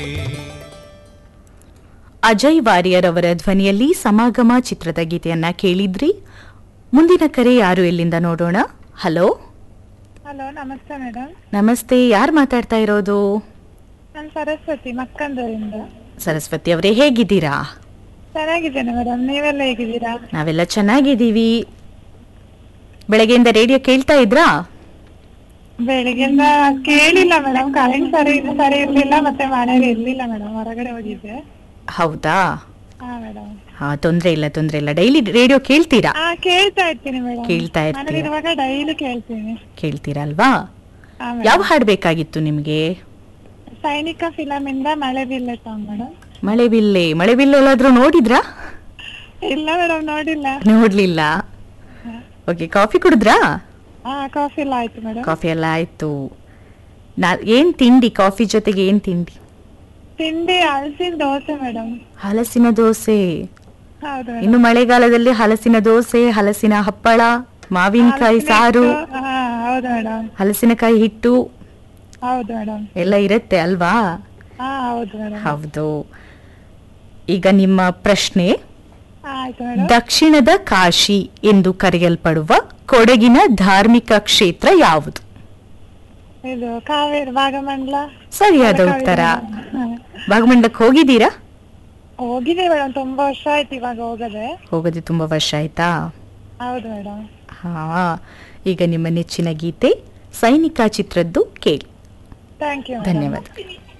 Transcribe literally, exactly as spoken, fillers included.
Ajay warrior ಅವರ ಧ್ವನಿಯಲ್ಲಿ ಸಮಾಗಮ ಚಿತ್ರದ ಗೀತೆಯನ್ನ ಕೇಳಿದ್ರಿ. ಮುಂದಿನ ಕರೆ ಯಾರು ಎಲ್ಲಿಂದ ನೋಡೋಣ. ಹಲೋ ಹಲೋ, ನಮಸ್ತೆ ಮೇಡಮ್. ನಮಸ್ತೆ, ಯಾರು ಮಾತಾಡ್ತಾ ಇರೋದು? ನಾನು ಸರಸ್ವತಿ, ಮಕ್ಕಂದೂರಿಂದ. ಸರಸ್ವತಿ ಅವರೇ, ಹೇಗಿದ್ದೀರಾ? ಚೆನ್ನಾಗಿದ್ದೇನೆ ಮೇಡಮ್, ನೀವೆಲ್ಲ ಹೇಗಿದ್ದೀರಾ? ನಾವೆಲ್ಲ ಚೆನ್ನಾಗಿದ್ದೀವಿ. ಬೆಳಗ್ಗೆಯಿಂದ ರೇಡಿಯೋ ಕೇಳ್ತಾ ಇದ್ರಾ? ಬೆಳಿಗ್ಗೆಯಿಂದ ಕೇಳಿಲ್ಲ ಮೇಡಮ್, ಕರೆಂಟ್ ಸರಿ ಸರಿ ಇರ್ಲಿಲ್ಲ, ಮತ್ತೆ ಮನೇಲಿ ಇರ್ಲಿಲ್ಲ ಮೇಡಮ್, ಹೊರಗಡೆ ಹೋಗಿದ್ದೆ. ಹೌದಾ? ಹಾ ಮೇಡಮ್. ಹಾ, ತೊಂದ್ರೆ ಇಲ್ಲ ತೊಂದ್ರೆ ಇಲ್ಲ. ಡೈಲಿ ರೇಡಿಯೋ ಕೇಳ್ತೀರಾ? ಹಾ, ಕೇಳ್ತಾ ಇರ್ತೀನಿ ಮೇಡಮ್. ಕೇಳ್ತಾ ಇರ್ತೀರಾ? ಮನೇಲಿರುವಾಗ ಡೈಲಿ ಕೇಳ್ತೀನಿ. ಕೇಳ್ತೀರಲ್ವಾ? ಹಾ ಯಾವ ಮೇಡಮ್. ಹಾಡು ಬೇಕಾಗಿತ್ತು ನಿಮ್ಗೆ? ಸೈನಿಕ ಫಿಲಂ ಇಂದ ಮಳೆ ಬಿಲ್ಲೆ ಸಾಂಗ್ ಮೇಡಮ್. ಮಳೆಬಿಲ್ಲೆ. ಮಳೆಬಿಲ್ಲೆ ಎಲ್ಲಾದ್ರೂ ನೋಡಿದ್ರಾ? ಇಲ್ಲ ಮೇಡಮ್, ನೋಡಿಲ್ಲ. ನೋಡ್ಲಿಲ್ಲ. Okay, coffee ಕುಡಿದ್ರಾ? ಹಾ, ಕಾಫಿ ಎಲ್ಲ ಆಯ್ತು ಮೇಡಮ್. ಕಾಫಿ ಎಲ್ಲ ಆಯ್ತು. ನಾ ಏನ್ ತಿಂಡಿ? ಕಾಫಿ ಜೊತೆಗೆ ಏನ್ ತಿಂಡಿ? ತಿಂಡಿ ಹಲಸಿನ ದೋಸೆ ಮೇಡಮ್. ಹಲಸಿನ ದೋಸೆ. ಹೌದು ಮೇಡಮ್. ಇನ್ನು ಮಳೆಗಾಲದಲ್ಲಿ ಹಲಸಿನ ದೋಸೆ, ಹಲಸಿನ ಹಪ್ಪಳ, ಮಾವಿನಕಾಯಿ ಹಲಸಿನ ಸಾರು, ಹಿಟ್ಟು, ಹಾ ಹೌದು ಮೇಡಮ್. ಹಲಸಿನಕಾಯಿ ಹಿಟ್ಟು ಹೌದು ಮೇಡಮ್. ಎಲ್ಲ ಇರುತ್ತೆ ಅಲ್ವಾ? ಹಾ ಹೌದು ಮೇಡಮ್. ಹೌದು. ಈಗ ನಿಮ್ಮ ಪ್ರಶ್ನೆ. ಆಯ್ತು ಮೇಡಮ್. ದಕ್ಷಿಣದ ಕಾಶಿ ಎಂದು ಕರೆಯಲ್ಪಡುವ ಕೊಡಗಿನ ಧಾರ್ಮಿಕ ಕ್ಷೇತ್ರ ಯಾವುದು? ಇದು ಕಾವೇರಿ ಭಾಗಮಂಡಲ. ಸರಿಯಾದ ಉತ್ತರ. ಭಾಗಮಂಡಲಕ್ಕೆ ಹೋಗಿದ್ದೀರಾ? ಹೋಗಿದೆ ಮೇಡಮ್, ತುಂಬಾ ವರ್ಷ ಆಯ್ತು ಇವಾಗ ಹೋಗದೆ. ಹೋಗದೆ ತುಂಬಾ ವರ್ಷ ಆಯ್ತಾ? ಹೌದು ಮೇಡಮ್. ಹಾ, ಈಗ ನಿಮ್ಮ ನೆಚ್ಚಿನ ಗೀತೆ ಸೈನಿಕ ಚಿತ್ರದ್ದು ಕೇಳಿ. Thank you. ಧನ್ಯವಾದ.